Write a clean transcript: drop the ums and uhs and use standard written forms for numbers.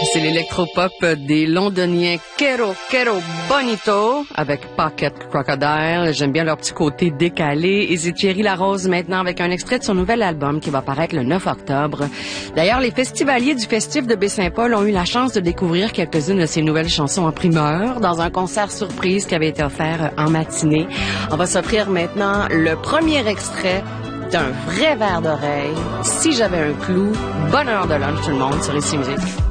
C'est l'électropop des Londoniens Quero Quero Bonito avec Pocket Crocodile. J'aime bien leur petit côté décalé. Et c'est Thierry Larose maintenant avec un extrait de son nouvel album qui va paraître le 9 octobre. D'ailleurs, les festivaliers du Festif de Baie-Saint-Paul ont eu la chance de découvrir quelques-unes de ses nouvelles chansons en primeur dans un concert surprise qui avait été offert en matinée. On va s'offrir maintenant le premier extrait d'un vrai verre d'oreille. Si j'avais un clou, bonne heure de lunch tout le monde sur Ici Musique.